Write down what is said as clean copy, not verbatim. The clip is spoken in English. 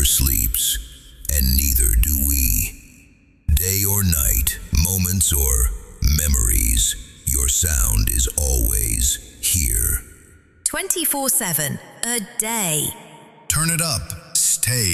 sleeps, and neither do we. Day or night, moments or memories, your sound is always here. 24/7, a day. Turn it up. Stay